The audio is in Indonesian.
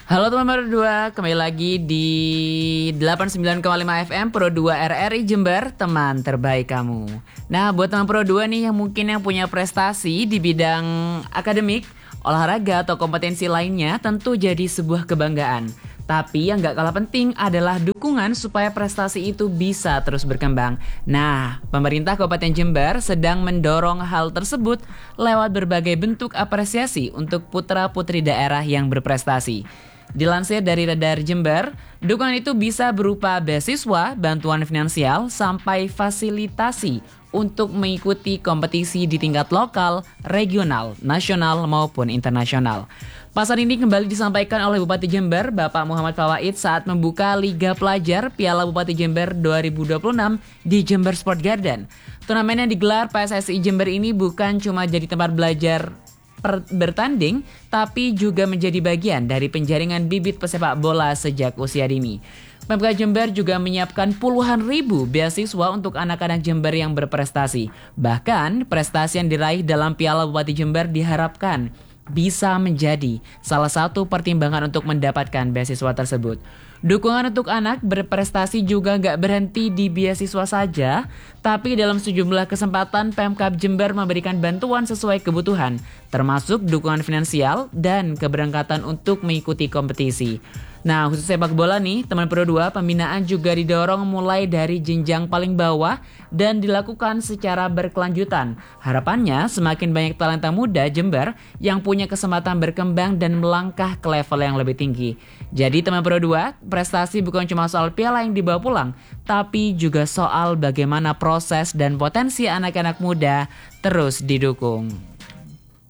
Halo teman Pro 2, kembali lagi di 89,5 FM Pro 2 RRI Jember, teman terbaik kamu. Nah, buat teman Pro 2 nih yang punya prestasi di bidang akademik, olahraga atau kompetensi lainnya tentu jadi sebuah kebanggaan. Tapi yang gak kalah penting adalah dukungan supaya prestasi itu bisa terus berkembang. Nah, pemerintah Kabupaten Jember sedang mendorong hal tersebut lewat berbagai bentuk apresiasi untuk putra-putri daerah yang berprestasi. Dilansir dari Radar Jember, dukungan itu bisa berupa beasiswa, bantuan finansial, sampai fasilitasi untuk mengikuti kompetisi di tingkat lokal, regional, nasional, maupun internasional. Pesan ini kembali disampaikan oleh Bupati Jember, Bapak Muhammad Fawaid saat membuka Liga Pelajar Piala Bupati Jember 2026 di Jember Sport Garden. Turnamen yang digelar PSSI Jember ini bukan cuma jadi tempat belajar bertanding, tapi juga menjadi bagian dari penjaringan bibit pesepak bola sejak usia dini. Pemkab Jember juga menyiapkan puluhan ribu beasiswa untuk anak-anak Jember yang berprestasi. Bahkan, prestasi yang diraih dalam Piala Bupati Jember diharapkan bisa menjadi salah satu pertimbangan untuk mendapatkan beasiswa tersebut. Dukungan untuk anak berprestasi juga nggak berhenti di beasiswa saja, tapi dalam sejumlah kesempatan Pemkab Jember memberikan bantuan sesuai kebutuhan, termasuk dukungan finansial dan keberangkatan untuk mengikuti kompetisi. Nah, khusus sepak bola nih, teman Pro 2, pembinaan juga didorong mulai dari jenjang paling bawah dan dilakukan secara berkelanjutan. Harapannya semakin banyak talenta muda Jember yang punya kesempatan berkembang dan melangkah ke level yang lebih tinggi. Jadi teman Pro 2, prestasi bukan cuma soal piala yang dibawa pulang, tapi juga soal bagaimana proses dan potensi anak-anak muda terus didukung.